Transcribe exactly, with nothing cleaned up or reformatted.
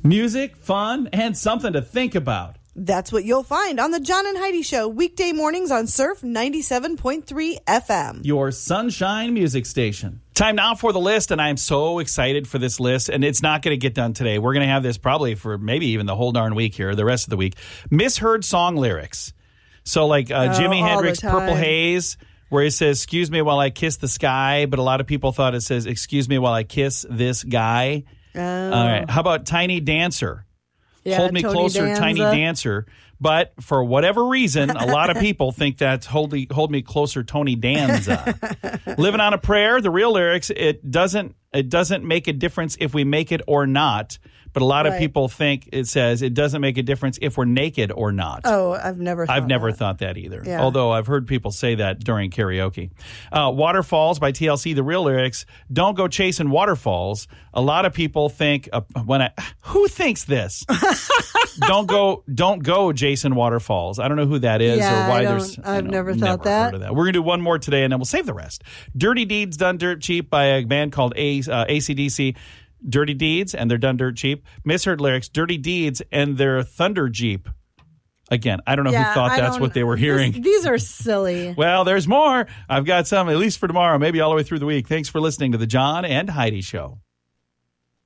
Music, fun, and something to think about. That's what you'll find on the John and Heidi Show, weekday mornings on Surf ninety-seven point three F M. Your sunshine music station. Time now for the list, and I'm so excited for this list, and it's not going to get done today. We're going to have this probably for maybe even the whole darn week here, the rest of the week. Misheard song lyrics. So like uh, Oh, Jimi all Hendrix' the time. Purple Haze, where it says, excuse me while I kiss the sky, but a lot of people thought it says, excuse me while I kiss this guy. Oh. All right. How about Tiny Dancer? Yeah, Hold me Tony closer, Danza. Tiny Dancer. But for whatever reason, a lot of people think that's hold me, hold me closer, Tony Danza. Living on a Prayer, the real lyrics, it doesn't it doesn't make a difference if we make it or not. But a lot of Right. people think it says it doesn't make a difference if we're naked or not. Oh, I've never thought I've never that. thought that either, Yeah. although I've heard people say that during karaoke. Uh, Waterfalls by T L C, the real lyrics, don't go chasing waterfalls. A lot of people think, uh, when I, who thinks this? don't go don't go Jason Waterfalls. I don't know who that is Yeah, or why I there's. don't- I've you know, never thought never that. Heard of that. We're going to do one more today, and then we'll save the rest. Dirty Deeds Done Dirt Cheap by a band called a, uh, A C D C. Dirty Deeds, and they're done dirt cheap. Misheard lyrics, Dirty Deeds, and their Thunder Jeep. Again, I don't know Yeah, who thought I that's don't- what they were hearing. This- these are silly. Well, there's more. I've got some, at least for tomorrow, maybe all the way through the week. Thanks for listening to the John and Heidi Show.